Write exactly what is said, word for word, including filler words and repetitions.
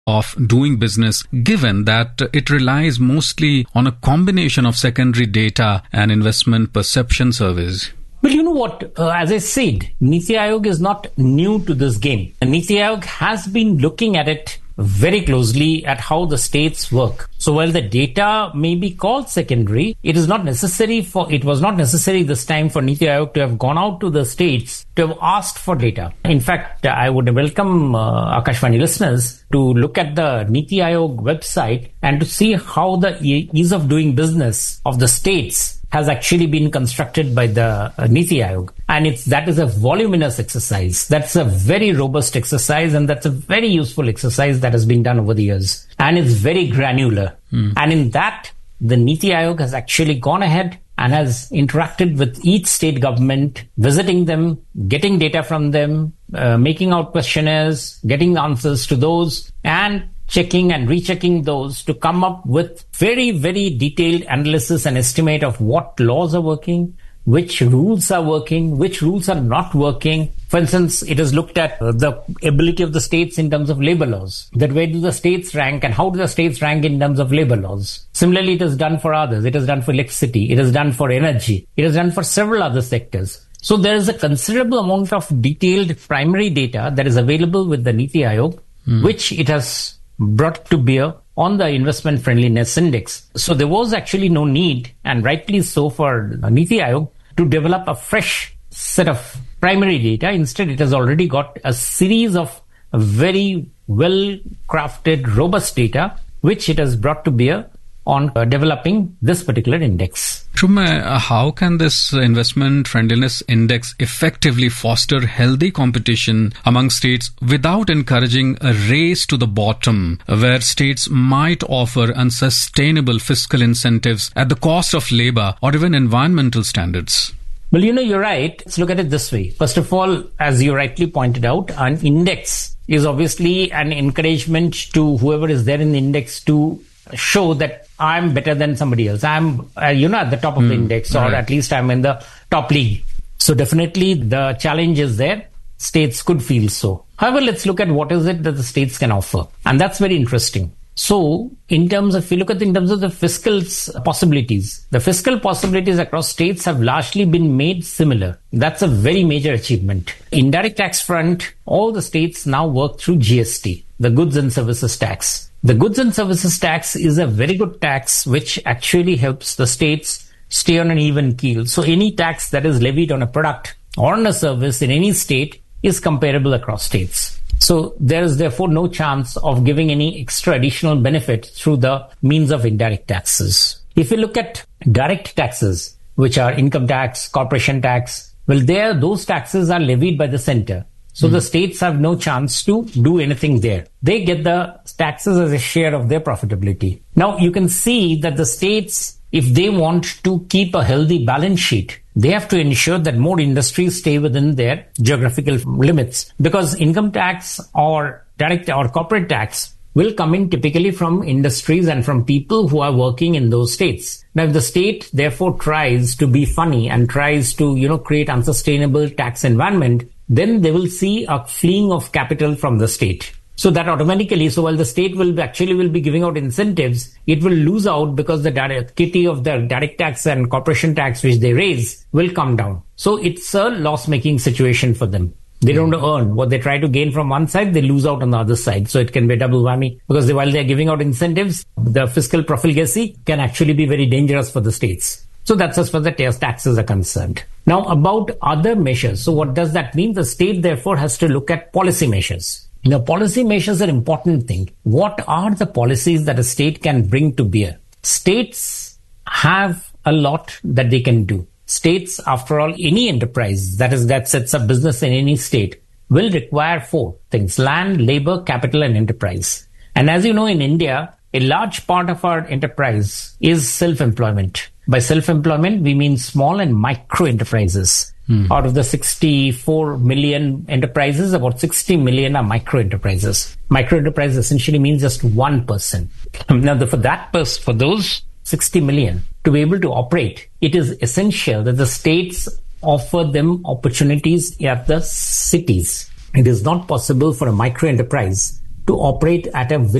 of doing business, given that it relies mostly on a combination of secondary data and investment perception surveys? Well, you know what? Uh, as I said, Niti Aayog is not new to this game. And Niti Aayog has been looking at it very closely at how the states work. So while the data may be called secondary, it is not necessary for, it was not necessary this time for Niti Aayog to have gone out to the states to have asked for data. In fact, I would welcome uh, Akashvani listeners to look at the Niti Aayog website and to see how the ease of doing business of the states has actually been constructed by the uh, Niti Aayog. And it's, that is a voluminous exercise. That's a very robust exercise, and that's a very useful exercise that has been done over the years. And it's very granular. Mm. And in that, the Niti Aayog has actually gone ahead and has interacted with each state government, visiting them, getting data from them, uh, making out questionnaires, getting answers to those, and checking and rechecking those to come up with very, very detailed analysis and estimate of what laws are working, which rules are working, which rules are not working. For instance, it has looked at the ability of the states in terms of labor laws, that where do the states rank and how do the states rank in terms of labor laws. Similarly, it is done for others. It is done for electricity. It is done for energy. It is done for several other sectors. So there is a considerable amount of detailed primary data that is available with the Niti Aayog, mm. which it has brought to bear on the investment friendliness index. So there was actually no need, and rightly so, for Niti Aayog to develop a fresh set of primary data. Instead, it has already got a series of very well crafted, robust data, which it has brought to bear on uh, developing this particular index. Shubham, uh, how can this investment friendliness index effectively foster healthy competition among states without encouraging a race to the bottom, where states might offer unsustainable fiscal incentives at the cost of labor or even environmental standards? Well, you know, you're right. Let's look at it this way. First of all, as you rightly pointed out, an index is obviously an encouragement to whoever is there in the index to show that I'm better than somebody else. I'm, uh, you know, at the top of mm, the index, or right. at least I'm in the top league. So definitely the challenge is there. States could feel so. However, let's look at what is it that the states can offer. And that's very interesting. So in terms of, if you look at in terms of the fiscal possibilities, the fiscal possibilities across states have largely been made similar. That's a very major achievement. Indirect tax front, all the states now work through G S T, the goods and services tax. The goods and services tax is a very good tax which actually helps the states stay on an even keel. So any tax that is levied on a product or on a service in any state is comparable across states. So there is therefore no chance of giving any extra additional benefit through the means of indirect taxes. If you look at direct taxes, which are income tax, corporation tax, well, there those taxes are levied by the center. So mm. the states have no chance to do anything there. They get the taxes as a share of their profitability. Now, you can see that the states, if they want to keep a healthy balance sheet, they have to ensure that more industries stay within their geographical limits, because income tax or direct or corporate tax will come in typically from industries and from people who are working in those states. Now, if the state therefore tries to be funny and tries to, you know, create unsustainable tax environment, then they will see a fleeing of capital from the state. So that automatically, so while the state will be, actually will be giving out incentives, it will lose out because the direct kitty of the direct tax and corporation tax which they raise will come down. So it's a loss-making situation for them. They don't earn. What they try to gain from one side, they lose out on the other side. So it can be a double whammy, because they, while they're giving out incentives, the fiscal profligacy can actually be very dangerous for the states. So that's as far as the taxes are concerned. Now, about other measures. So what does that mean? The state therefore has to look at policy measures. Now, policy measures are an important thing. What are the policies that a state can bring to bear? States have a lot that they can do. States, after all, any enterprise that is that sets up business in any state will require four things: land, labor, capital, and enterprise. And as you know, in India, a large part of our enterprise is self-employment. By self-employment, we mean small and micro enterprises. Hmm. Out of the sixty-four million enterprises, about sixty million are micro enterprises. Micro enterprise essentially means just one person. Now, the, for that person, for those sixty million to be able to operate, it is essential that the states offer them opportunities at the cities. It is not possible for a micro enterprise to to operate at a